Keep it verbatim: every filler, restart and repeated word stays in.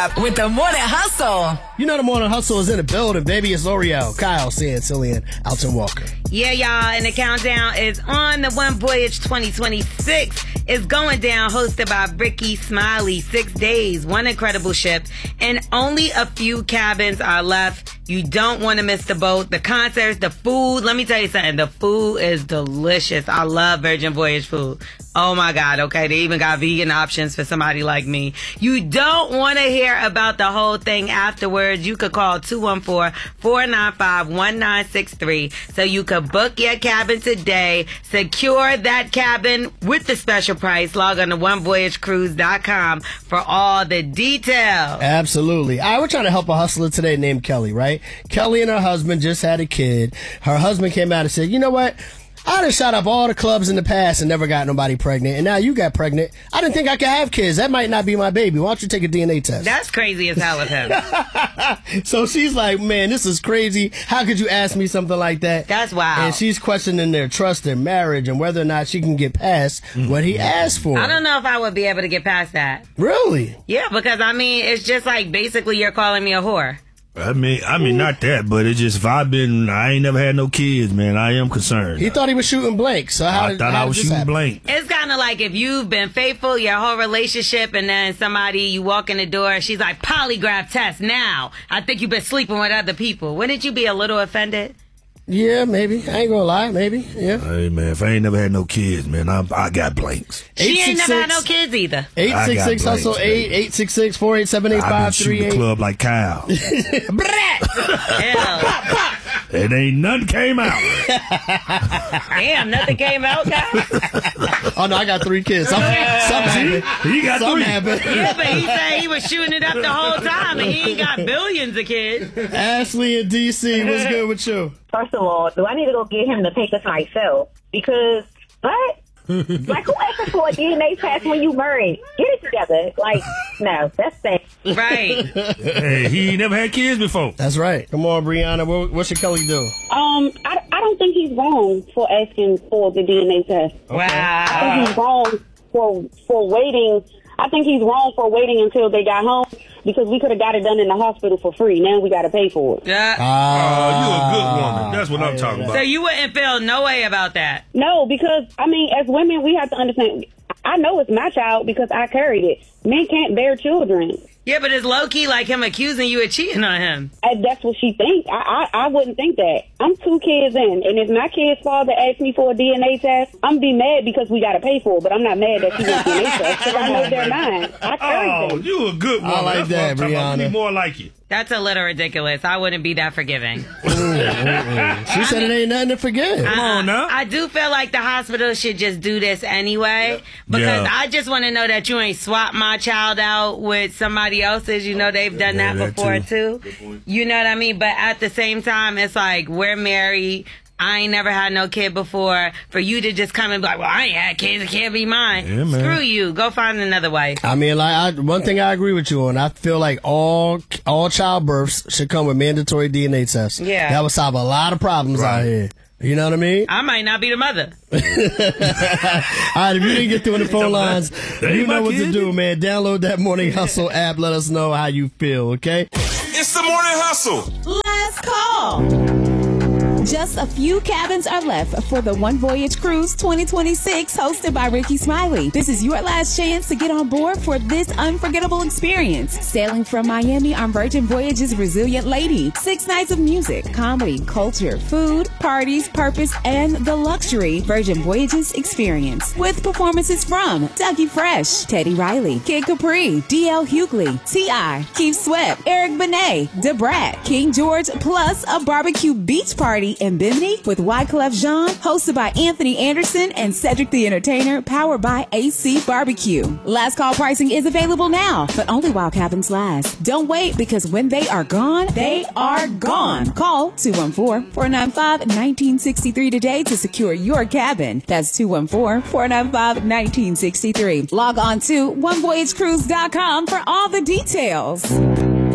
Up with the Morning Hustle. You know the Morning Hustle is in the building, baby. It's L'Oreal, Kyle, Cillian, Alton Walker. Yeah, y'all, and the countdown is on. The One Voyage twenty twenty-six is going down, hosted by Ricky Smiley. Six days, one incredible ship, and only a few cabins are left. You don't want to miss the boat. The concerts, the food. Let me tell you something. The food is delicious. I love Virgin Voyage food. Oh my God, okay? They even got vegan options for somebody like me. You don't want to hear about the whole thing afterwards. You could call two one four, four nine five, one nine six three so you could book your cabin today. Secure that cabin with the special price. Log on to one voyage cruise dot com for all the details. Absolutely. All right, we're trying to help a hustler today named Kelly, right? Kelly and her husband just had a kid. Her husband came out and said, you know what? I done shot up all the clubs in the past and never got nobody pregnant, and now you got pregnant. I didn't think I could have kids. That might not be my baby. Why don't you take a D N A test? That's crazy as hell of him. So she's like, man, this is crazy. How could you ask me something like that? That's wild. And she's questioning their trust, their marriage, and whether or not she can get past what he asked for. I don't know if I would be able to get past that. Really? Yeah, because, I mean, it's just like basically you're calling me a whore. I mean, I mean, not that, but it's just if I've been, I ain't never had no kids, man. I am concerned. He thought he was shooting blank. So how I did, thought how I was did this shooting happen? blank. It's kind of like if you've been faithful your whole relationship, and then somebody, you walk in the door, she's like, polygraph test now. I think you've been sleeping with other people. Wouldn't you be a little offended? Yeah, maybe. I ain't gonna lie. Maybe. Yeah. Hey, man, if I ain't never had no kids, man, I, I got blanks. She ain't never had no kids either. eight six six hustle eight, eight six six, four eight seven, eight five three eight. I've been shooting the club like Kyle. It ain't nothing came out. Damn, nothing came out, guys. Oh, no, I got three kids. Some, something happened. He got Something three. happened. Yeah, but he said he was shooting it up the whole time, and he ain't got billions of kids. Ashley in D C, what's good with you? First of all, do I need to go get him the papers myself? Because, what? Like, who asks for a D N A test when you married? Get it together. Like, no, that's sad. Right. Hey, he ain't never had kids before. That's right. Come on, Brianna. What, what should Kelly do? Um, I, I don't think he's wrong for asking for the D N A test. Wow. I think he's wrong for for waiting. I think he's wrong for waiting until they got home, because we could have got it done in the hospital for free. Now we got to pay for it. Yeah. Oh, you a good woman. That's what I'm talking about. So you wouldn't feel no way about that? No, because, I mean, as women, we have to understand, I know it's my child because I carried it. Men can't bear children. Yeah, but it's low-key like him accusing you of cheating on him. And that's what she thinks. I, I I wouldn't think that. I'm two kids in, and if my kid's father asks me for a D N A test, I'm be mad because we got to pay for it, but I'm not mad that she wants D N A test because I know they're mine. I carried Oh, them. you a good woman. I like That's that, what I'm talking about. We Brianna. need more like you. That's a little ridiculous. I wouldn't be that forgiving. She said it ain't nothing to forgive. Come on now. I do feel like the hospital should just do this anyway, because Yeah. I just want to know that you ain't swapped my child out with somebody else's. You know, they've done Yeah, that that before too. too. You know what I mean? But at the same time, it's like, we're married. I ain't never had no kid before. For you to just come and be like, well, I ain't had kids, it can't be mine. Yeah, man. Screw you. Go find another wife. I mean, like, I, one thing I agree with you on, I feel like all all childbirths should come with mandatory D N A tests. Yeah. That would solve a lot of problems out Right. here. You know what I mean? I might not be the mother. All right, if you didn't get through in the phone lines, They you my know what to kid. do, man. Download that Morning Hustle app. Let us know how you feel, okay? It's the Morning Hustle. Last call. Just a few cabins are left for the One Voyage Cruise twenty twenty-six, hosted by Ricky Smiley. This is your last chance to get on board for this unforgettable experience. Sailing from Miami on Virgin Voyage's Resilient Lady. Six nights of music, comedy, culture, food, parties, purpose, and the luxury Virgin Voyages experience. With performances from Dougie Fresh, Teddy Riley, Kid Capri, D L Hughley, T I, Keith Sweat, Eric Benet, DeBrat, King George, plus a barbecue beach party in Bimini with Wyclef Jean, hosted by Anthony Anderson and Cedric the Entertainer, powered by A C Barbecue. Last call pricing is available now, but only while cabins last. Don't wait, because when they are gone, they are gone. Call two one four, four nine five, one nine six three today to secure your cabin. That's two one four, four nine five, one nine six three. Log on to one voyage cruise dot com for all the details.